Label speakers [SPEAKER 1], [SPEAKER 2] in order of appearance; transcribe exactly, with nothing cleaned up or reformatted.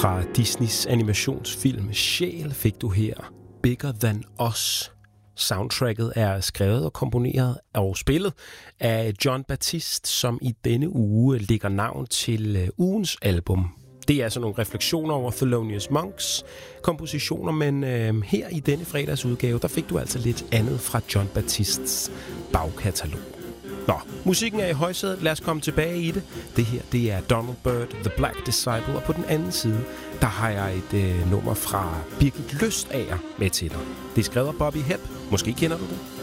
[SPEAKER 1] Fra Disneys animationsfilm Sjæl fik du her Bigger Than Us. Soundtracket er skrevet og komponeret og spillet af Jon Batiste, som i denne uge lægger navn til ugens album. Det er altså nogle refleksioner over Thelonious Monks kompositioner, men øh, her i denne fredagsudgave, der fik du altså lidt andet fra Jon Batistes bagkatalog. Nå, musikken er i højsædet. Lad os komme tilbage i det. Det her, det er Donald Byrd, The Black Disciple, og på den anden side, der har jeg et øh, nummer fra Birgit Lystager med til dig. Det er skrevet af Bobby Hebb. Måske kender du det.